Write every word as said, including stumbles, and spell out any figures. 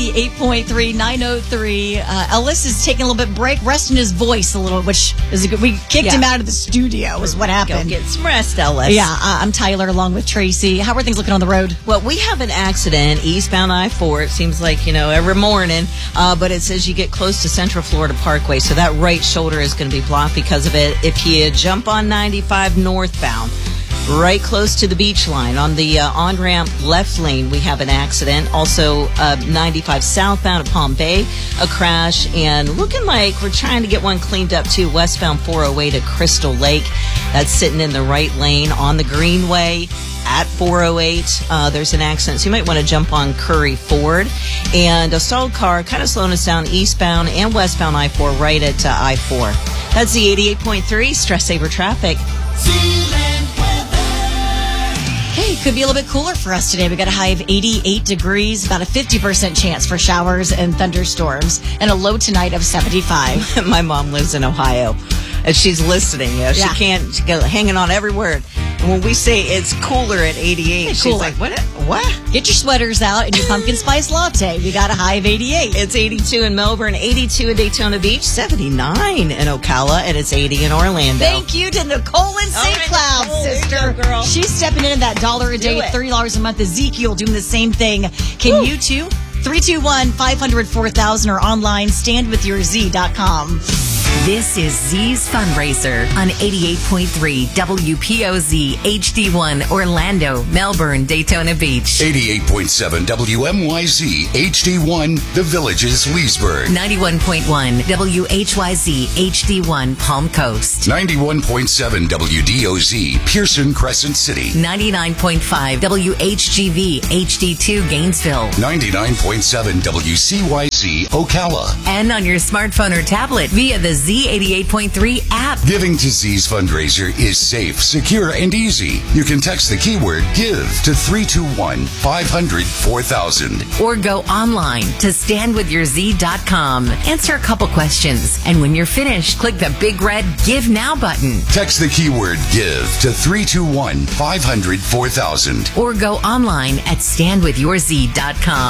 eighty-eight point three, nine oh three. Uh, Ellis is taking a little bit break, resting his voice a little, which is a good. We kicked yeah. him out of the studio, is what happened. Go get some rest, Ellis. Yeah, uh, I'm Tyler along with Tracy. How are things looking on the road? Well, we have an accident eastbound I four. It seems like, you know, every morning. Uh, but it says you get close to Central Florida Parkway, so that right shoulder is going to be blocked because of it. If you jump on ninety-five northbound, right close to the beach line, on the uh, on-ramp left lane, we have an accident. Also, uh, ninety-five southbound at Palm Bay, a crash. And looking like we're trying to get one cleaned up, too, westbound four oh eight at Crystal Lake. That's sitting in the right lane on the Greenway at four oh eight. Uh, there's an accident, so you might want to jump on Curry Ford. And a stalled car kind of slowing us down eastbound and westbound I four right at uh, I four. That's the eighty-eight point three Stress Saver Traffic. Hey, could be a little bit cooler for us today. We got a high of eighty-eight degrees, about a fifty percent chance for showers and thunderstorms, and a low tonight of seventy-five. My mom lives in Ohio, and she's listening. You know, she Yeah. can't she goes, hanging on every word. And when we say it's cooler at eighty-eight, It's she's cooler. like, what? What? Get your sweaters out and your pumpkin spice latte. We got a high of eighty-eight. It's eighty-two in Melbourne, eighty-two in Daytona Beach, seventy-nine in Ocala, and it's eighty in Orlando. Thank you to Nicole in Saint right, Cloud, Nicole. There you sister. go, girl. She's stepping in at that dollar a day, Do it. thirty dollars a month. Ezekiel doing the same thing. Can you too? three two one, five hundred, four thousand or online, stand with your z dot com. This is Z's Fundraiser on eighty-eight point three W P O Z H D one Orlando, Melbourne, Daytona Beach. eighty-eight point seven W M Y Z H D one, The Villages, Leesburg. ninety-one point one W H Y Z H D one Palm Coast. ninety-one point seven W D O Z Pearson, Crescent City. ninety-nine point five W H G V H D two Gainesville. ninety-nine point seven W C Y Z Ocala. And on your smartphone or tablet via the Z eighty-eight point three app. Giving to Z's fundraiser is safe, secure, and easy. You can text the keyword GIVE to three two one, five hundred, four thousand. Or go online to stand with your z dot com. Answer a couple questions. And when you're finished, click the big red Give Now button. Text the keyword GIVE to three two one, five hundred, four thousand. Or go online at stand with your z dot com.